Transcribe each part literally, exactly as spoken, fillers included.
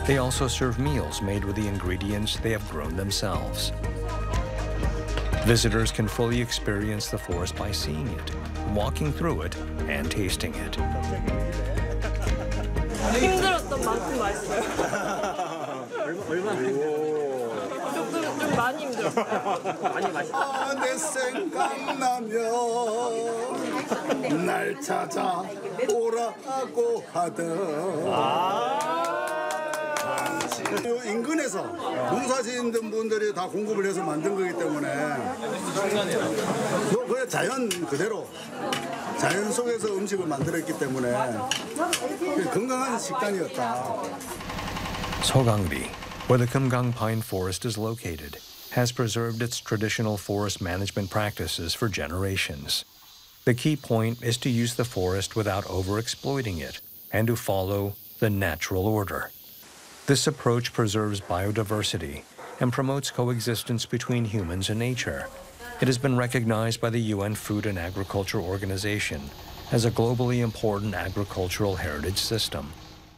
They also serve meals made with the ingredients they have grown themselves. Visitors can fully experience the forest by seeing it, walking through it, and tasting it. 힘들었던 만큼 맛있어요. 좀 많이 힘들었어요. 많이 맛있어요. 내 생각나면 날 찾아 오라고 하던. 인근에서 농사 짓는 분들이 다 공급을 해서 만든 거기 때문에 그 자연 그대로 자연 속에서 음식을 만들었기 때문에 건강한 식단이었다. Sogangbi, where the Kumgang pine forest is located, has preserved its traditional forest management practices for generations. The key point is to use the forest without overexploiting it and to follow the natural order. This approach preserves biodiversity and promotes coexistence between humans and nature. It has been recognized by the U N Food and Agriculture Organization as a globally important agricultural heritage system.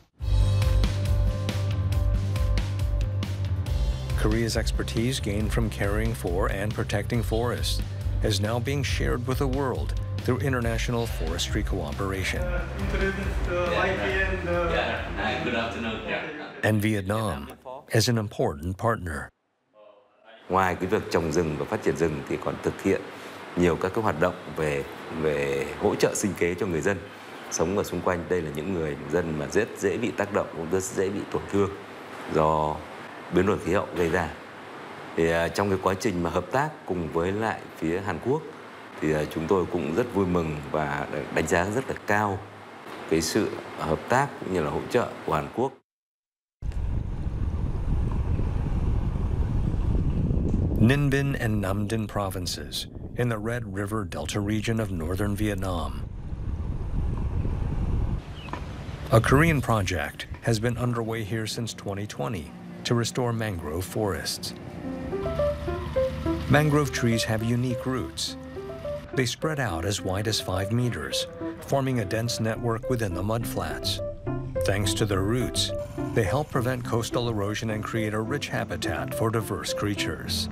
Korea's expertise gained from caring for and protecting forests is now being shared with the world through international forestry cooperation. And Vietnam is an important partner. Ngoài cái việc trồng rừng và phát triển rừng thì còn thực hiện nhiều các cái hoạt động về về hỗ trợ sinh kế cho người dân sống ở xung quanh. Đây là những người dân mà rất dễ bị tác động, cũng rất dễ bị tổn thương do biến đổi khí hậu gây ra. Thì trong cái quá trình mà hợp tác cùng với lại phía Hàn Quốc thì chúng tôi cũng rất vui mừng và đánh giá rất là cao cái sự hợp tác cũng như là hỗ trợ của Hàn Quốc. Ninh Bình and Nam Dinh provinces in the Red River Delta region of northern Vietnam. A Korean project has been underway here since twenty twenty to restore mangrove forests. Mangrove trees have unique roots. They spread out as wide as five meters, forming a dense network within the mudflats. Thanks to their roots, they help prevent coastal erosion and create a rich habitat for diverse creatures.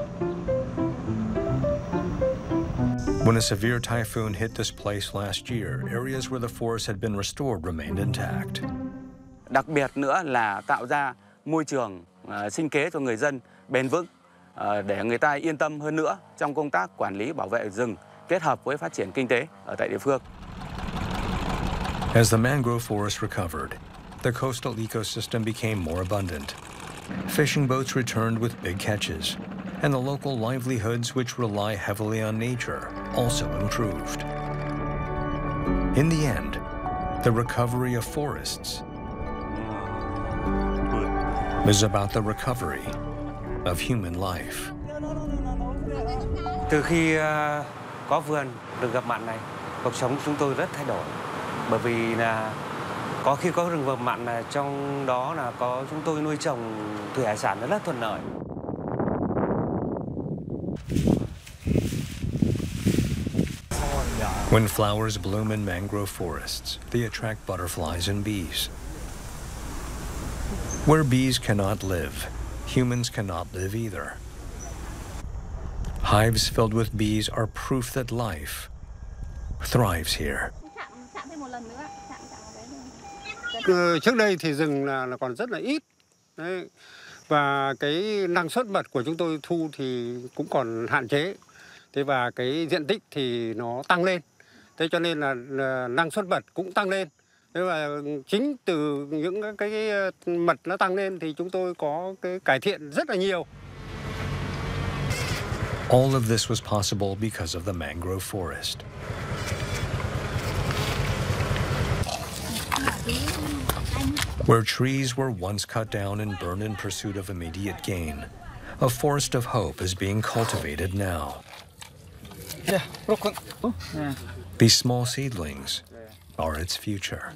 When a severe typhoon hit this place last year, areas where the forest had been restored remained intact. Đặc biệt nữa là tạo ra môi trường uh, sinh kế cho người dân bền vững uh, để người ta yên tâm hơn nữa trong công tác quản lý bảo vệ rừng kết hợp với phát triển kinh tế ở tại địa phương. As the mangrove forest recovered, the coastal ecosystem became more abundant. Fishing boats returned with big catches, and the local livelihoods which rely heavily on nature also improved. In the end, the recovery of forests is about the recovery of human life. Từ khi uh, có vườn được gặp mặn này, cuộc sống chúng tôi rất thay đổi. Bởi vì là có khi có rừng ngập mặn là trong đó là có chúng tôi nuôi trồng thủy hải sản rất thuận lợi. When flowers bloom in mangrove forests, they attract butterflies and bees. Where bees cannot live, humans cannot live either. Hives filled with bees are proof that life thrives here. Trước đây thì rừng là, là còn rất là ít. Đấy. Và cái năng suất mật của chúng tôi thu thì cũng còn hạn chế. Thế và cái diện tích thì nó tăng lên. Thế cho nên là, là năng suất mật cũng tăng lên. Thế và chính từ những cái, cái mật nó tăng lên thì chúng tôi có cái cải thiện rất là nhiều. All of this was possible because of the mangrove forest. Where trees were once cut down and burned in pursuit of immediate gain, a forest of hope is being cultivated now. These small seedlings are its future.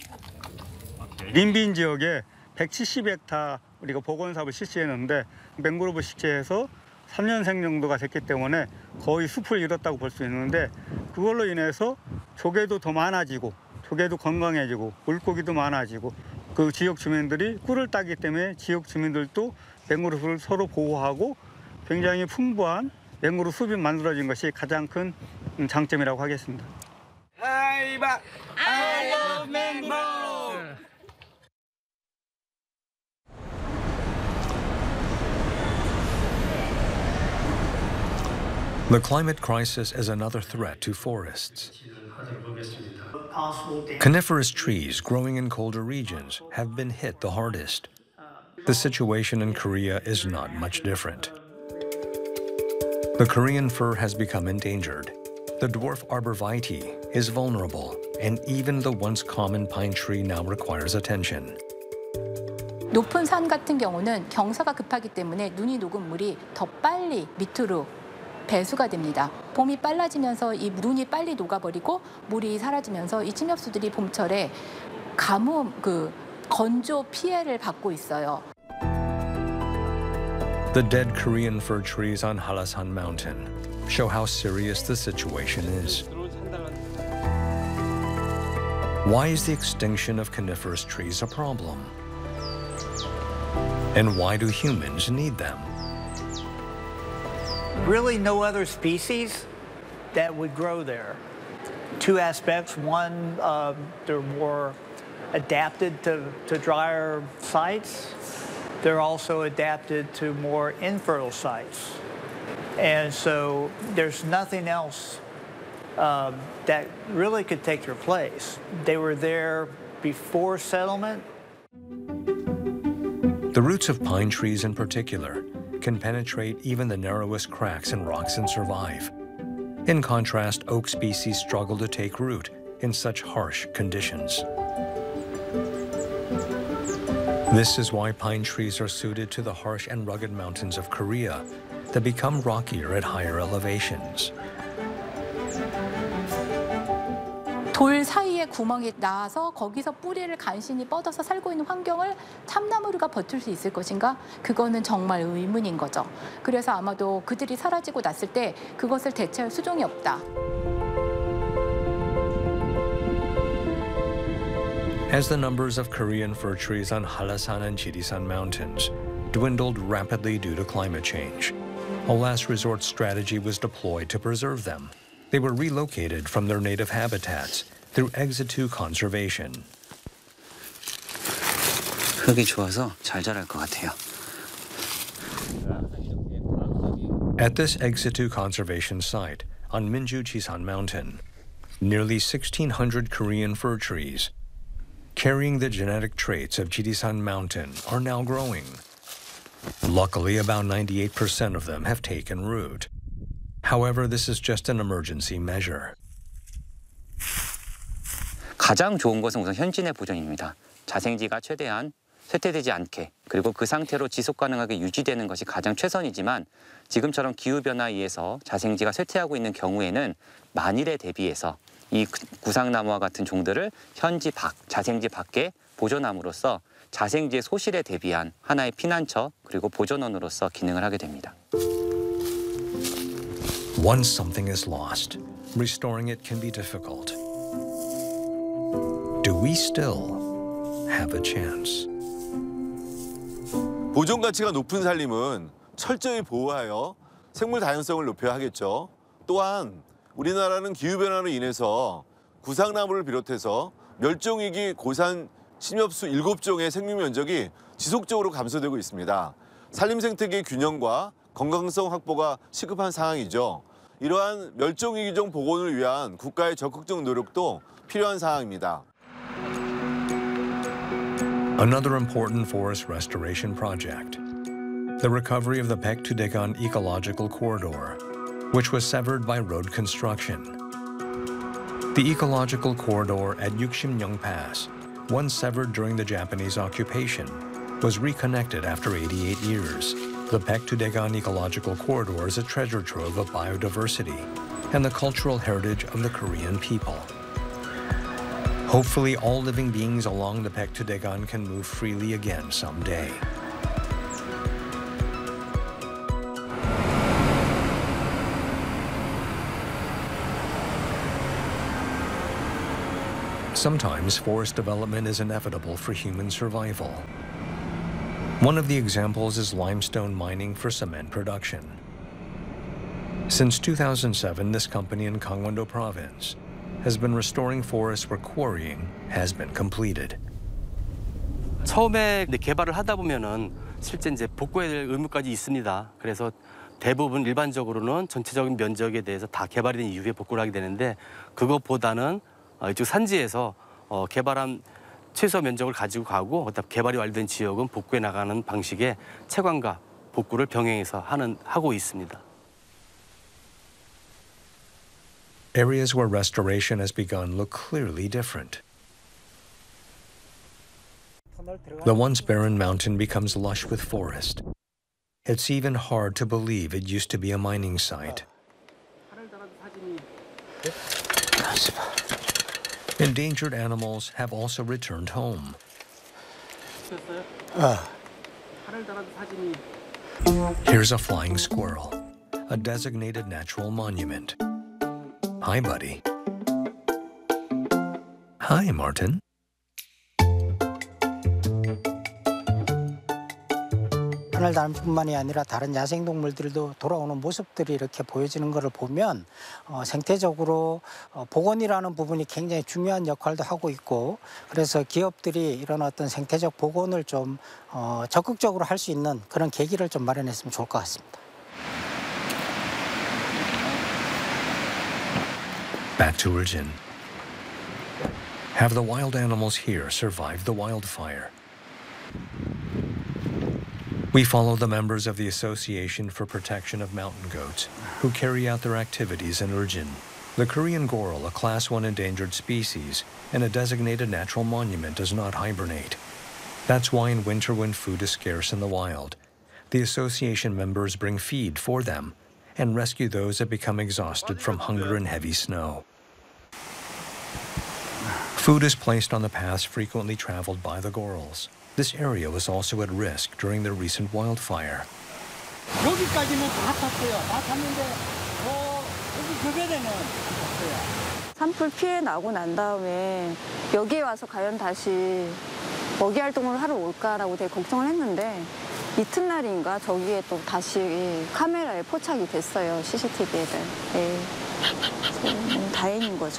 린빈 지역에 백칠십 헥타 우리가 복원 사업을 실시했는데 맹그로브 식재해서 삼 년생 정도가 됐기 때문에 거의 숲을 잃었다고 볼 수 있는데 그걸로 인해서 조개도 더 많아지고 조개도 건강해지고 물고기도 많아지고 그 지역 주민들이 꿀을 따기 때문에 지역 주민들도 맹그로브를 서로 보호하고 굉장히 풍부한 맹그로브 숲이 만들어진 것이 가장 큰 장점이라고 하겠습니다. 하이바 I love mangrove. The climate crisis is another threat to forests. Coniferous trees growing in colder regions have been hit the hardest. The situation in Korea is not much different. The Korean fir has become endangered. The dwarf arborvitae is vulnerable, and even the once common pine tree now requires attention. 높은 산 같은 경우는 경사가 급하기 때문에 눈이 녹은 물이 더 빨리 밑으로 배수가 됩니다. 봄이 빨라지면서 이 눈이 빨리 녹아버리고 물이 사라지면서 이 침엽수들이 봄철에 가뭄, 그 건조 피해를 받고 있어요. The dead Korean fir trees on Halasan Mountain show how serious the situation is. Why is the extinction of coniferous trees a problem? And why do humans need them? Really no other species that would grow there. Two aspects. One, um, they're more adapted to, to drier sites. They're also adapted to more infertile sites. And so there's nothing else um, that really could take their place. They were there before settlement. The roots of pine trees in particular can penetrate even the narrowest cracks in rocks and survive. In contrast, oak species struggle to take root in such harsh conditions. This is why pine trees are suited to the harsh and rugged mountains of Korea that become rockier at higher elevations. 돌 사이에 구멍이 나서 거기서 뿌리를 간신히 뻗어서 살고 있는 환경을 참나무가 버틸 수 있을 것인가? 그거는 정말 의문인 거죠. 그래서 아마도 그들이 사라지고 났을 때 그것을 대체할 수종이 없다. As the numbers of Korean fir trees on Halasan and Jirisan mountains dwindled rapidly due to climate change, a last resort strategy was deployed to preserve them. They were relocated from their native habitats through ex-situ conservation. 흙이 좋아서 잘 자랄 것 같아요. At this ex-situ conservation site on Minju Chisan Mountain, nearly sixteen hundred Korean fir trees carrying the genetic traits of Jirisan Mountain are now growing. Luckily, about ninety-eight percent of them have taken root. However, this is just an emergency measure. 가장 좋은 것은 우선 현진의 보존입니다. 자생지가 최대한 쇠퇴되지 않게 그리고 그 상태로 지속 가능하게 유지되는 것이 가장 최선이지만 지금처럼 기후변화에 의해서 자생지가 쇠퇴하고 있는 경우에는 만일에 대비해서 이 구상나무와 같은 종들을 현지 밖, 자생지 밖에 보존함으로써 자생지의 소실에 대비한 하나의 피난처 그리고 보존원으로서 기능을 하게 됩니다. Once something is lost, restoring it can be difficult. Do we still have a chance? 보존 가치가 높은 산림은 철저히 보호하여 생물 다양성을 높여야 하겠죠. 또한 우리나라는 기후변화로 인해서 구상나무를 비롯해서 멸종위기 고산 침엽수 일곱 종의 생육 면적이 지속적으로 감소되고 있습니다. 산림 생태계 균형과 건강성 확보가 시급한 상황이죠. 이러한 멸종위기종 복원을 위한 국가의 적극적 노력도 필요한 상황입니다. Another important forest restoration project, the recovery of the Paektudaegan ecological corridor, which was severed by road construction. The ecological corridor at Yuksimnyong Pass, once severed during the Japanese occupation, was reconnected after eighty-eight years. The Paektudaegan ecological corridor is a treasure trove of biodiversity and the cultural heritage of the Korean people. Hopefully, all living beings along the Paektudaegan can move freely again someday. Sometimes forest development is inevitable for human survival. One of the examples is limestone mining for cement production. Since two thousand seven, this company in Gangwon-do province has been restoring forests where quarrying has been completed. 처음에 개발을 하다 보면은 실제 이제 복구해야 될 의무까지 있습니다. 그래서 대부분 일반적으로는 전체적인 면적에 대해서 다 개발이 된 이후에 복구를 하게 되는데 그것보다는 이쪽 산지에서 개발한 최소 면적을 가지고 가고 그다음 개발이 완료된 지역은 복구해 나가는 방식의 채광과 복구를 병행해서 하는 하고 있습니다. Areas where restoration has begun look clearly different. The once barren mountain becomes lush with forest. It's even hard to believe it used to be a mining site. Endangered animals have also returned home. Here's a flying squirrel, a designated natural monument. Hi, buddy. Hi, Martin. 하늘다람쥐뿐만이 아니라 다른 야생동물들도 돌아오는 모습들이 이렇게 보여지는 것을 보면 어, 생태적으로 어, 복원이라는 부분이 굉장히 중요한 역할도 하고 있고 그래서 기업들이 이런 어떤 생태적 복원을 좀 어, 적극적으로 할 수 있는 그런 계기를 좀 마련했으면 좋을 것 같습니다. Back to Urjin. Have the wild animals here survived the wildfire? We follow the members of the Association for Protection of Mountain Goats, who carry out their activities in Urjin. The Korean goral, a class one endangered species, and a designated natural monument, does not hibernate. That's why in winter when food is scarce in the wild, the association members bring feed for them and rescue those that become exhausted from hunger and heavy snow. Food is placed on the paths frequently traveled by the gorals. This area was also at risk during the recent wildfire. 여기까지는 다 탔어요. 다 탔는데 어, 여기 교배대는 안 탔어요. 산불 피해 나고 난 다음에 여기에 와서 과연 다시 먹이 활동을 하러 올까라고 되게 걱정을 했는데 이튿날인가 저기에 또 다시 카메라에 포착이 됐어요. 씨씨티비에다. 네. 다행인 거죠.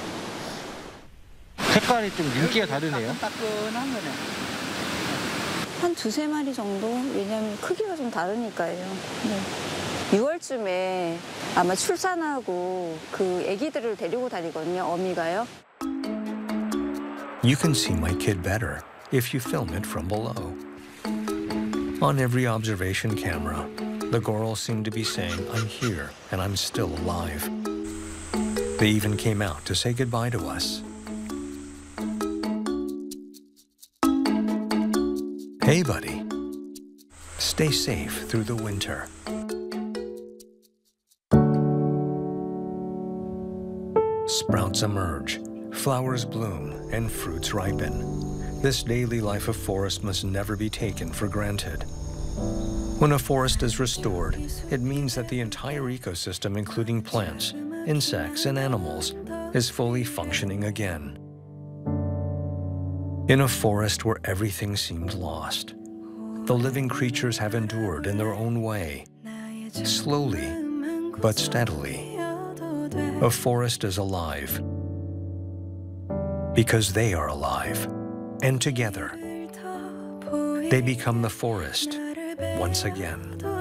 색깔이 좀 윤기가 다르네요. 따끈따끈한 거네. 한 두세 마리 정도? 왜냐면 크기가 좀 다르니까요. 네. 유월쯤에 아마 출산하고 그 아기들을 데리고 다니거든요, 어미가요. You can see my kid better if you film it from below. On every observation camera, the gorals seem to be saying, I'm here and I'm still alive. They even came out to say goodbye to us. Hey, buddy. Stay safe through the winter. Sprouts emerge, flowers bloom, and fruits ripen. This daily life of forest must never be taken for granted. When a forest is restored, it means that the entire ecosystem, including plants, insects, and animals, is fully functioning again. In a forest where everything seemed lost, the living creatures have endured in their own way, slowly but steadily. A forest is alive because they are alive, and together they become the forest once again.